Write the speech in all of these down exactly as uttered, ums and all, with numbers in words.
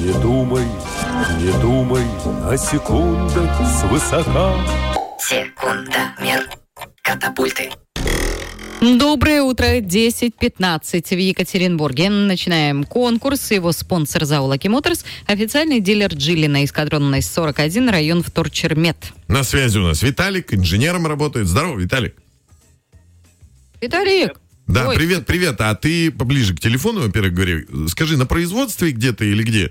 Не думай, не думай о секундах свысока. Секундомер. Катапульты. Доброе утро, десять пятнадцать в Екатеринбурге. Начинаем конкурс. Его спонсор ЗАО «Лаки Моторс», официальный дилер Джили на Эскадронной сорок один, район Вторчермет. На связи у нас Виталик, инженером работает. Здорово, Виталик. Виталик. Да, Ой. привет, привет. А ты поближе к телефону, во-первых, говори. Скажи, на производстве где-то или где?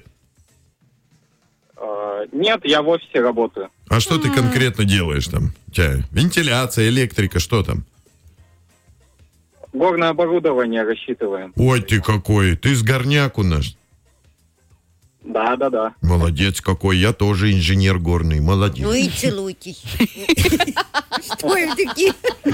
Uh, нет, я в офисе работаю. А что ты конкретно делаешь там? У тебя вентиляция, электрика, что там? Горное оборудование рассчитываем. Ой, ты какой. Ты с горняк у нас. Да, да, да. Молодец какой. Я тоже инженер горный. Молодец. Ну и целуйтесь. Что вы такие?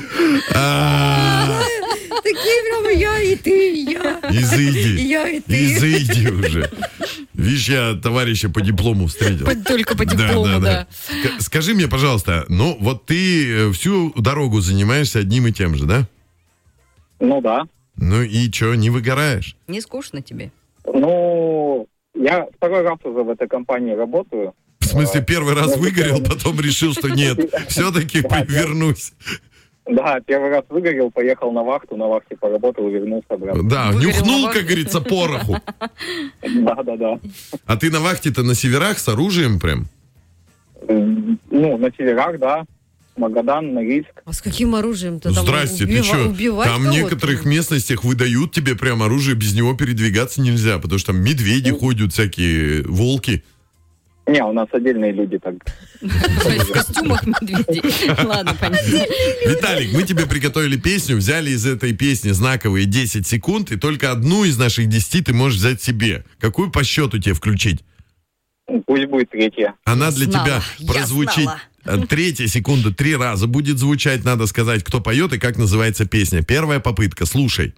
А, Такие прям я и ты, и я. Изыди. Я и ты. Изыди уже. Видишь, я товарища по диплому встретил. По- Только по Да, диплому, да, да. да. Ск- Скажи мне, пожалуйста, ну вот ты э, всю дорогу занимаешься одним и тем же, да? Ну да. Ну и что, не выгораешь? Не скучно тебе? Ну, я второй раз уже в этой компании работаю. В смысле, первый раз выгорел, потом решил, что нет, все-таки Да, вернусь. Да, первый раз выгорел, поехал на вахту, на вахте поработал и вернулся обратно. Да, Выгорел нюхнул, на вахте. как говорится, пороху. Да, да, да. А ты на вахте-то на северах с оружием прям? М, Ну, на северах, да. Магадан, Норильск. А с каким оружием-то там Здрасте, ты убива- что? убивать Там в кого-то? некоторых местностях выдают тебе прям оружие, без него передвигаться нельзя, потому что там медведи ходят, всякие волки. Не, у нас отдельные люди так. В костюмах медведей. Ладно, понятно. Виталик, мы тебе приготовили песню, взяли из этой песни знаковые десять секунд, и только одну из наших десяти ты можешь взять себе. Какую по счету тебе включить? Пусть будет третья. Она для Знала, тебя я прозвучит. знала. э, Третья секунда три раза будет звучать. Надо сказать, кто поет и как называется песня. Первая попытка. Слушай.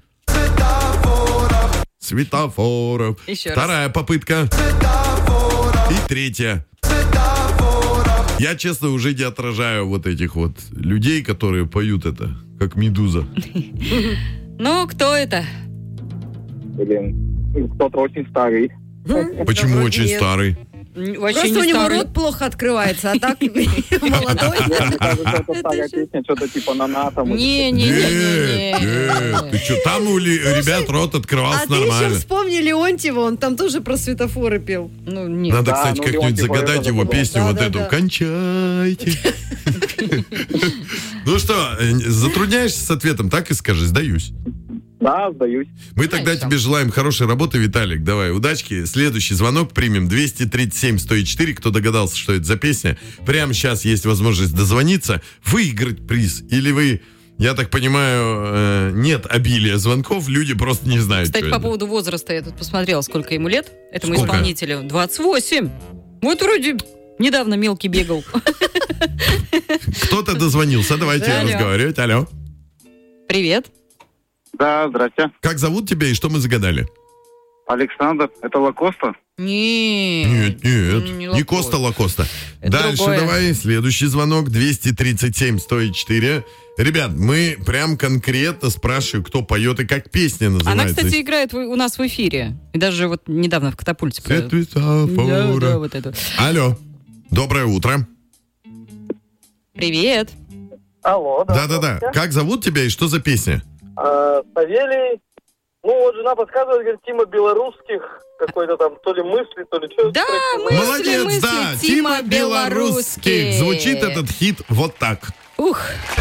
Светофоров. Еще раз. Вторая попытка. И третья. Я, честно, уже не отражаю вот этих вот людей, которые поют это, как медуза. Ну, кто это? Блин, кто-то очень старый. Почему вроде очень нет. старый? М, Вообще Просто у не него старый. рот плохо открывается, а так молодой. Мне кажется, это старая песня, что-то типа на НАТО. Не, не, не, Нет, нет. Ты что, там у ли- ребят рот А открывался ты еще нормально. вспомни Леонтьева, он там тоже про светофоры пел. Ну, нет. Надо, Да, кстати, ну, как-нибудь Леонтьев загадать это его было. песню Да, вот да, эту. да. Кончайте. Ну что, э, затрудняешься с ответом, так и скажи, сдаюсь. Да, сдаюсь. Мы тогда тебе желаем хорошей работы, Виталик. Давай, удачки. Следующий звонок примем. двести тридцать семь сто четыре. Кто догадался, что это за песня? Прямо сейчас есть возможность дозвониться, выиграть приз. Или вы, я так понимаю, э, нет обилия звонков, люди просто не знают, Кстати, что по это. поводу возраста я тут посмотрела, сколько ему лет, этому Сколько? исполнителю. двадцать восемь. Вот вроде недавно мелкий бегал. Кто-то дозвонился. Давайте Алло. разговаривать. Алло. Привет. Да, здрасте. Как зовут тебя и что мы загадали? Александр, это Лакоста? Не. Нет, нет, Не не, Лакоста. Коста Лакоста. Это Дальше другое. давай, следующий звонок, двести тридцать семь сто четыре. Ребят, мы прям конкретно спрашиваем, кто поет и как песня называется. Она, кстати, играет в- у нас в эфире. И даже вот недавно в «Катапульте». Свет Да, светофора. да, вот это. Алло, доброе утро. Привет. Алло, да. Да-да-да, как зовут тебя и что за песня? А, Савелий. Ну, вот жена подсказывает, говорит, Тима Белорусских, какой-то там, то ли мысли, то ли что. Да, Мысли. мысли, Молодец, мысли, да, Тима Тима Белорусских. Белорусских. Звучит этот хит вот так. Ух.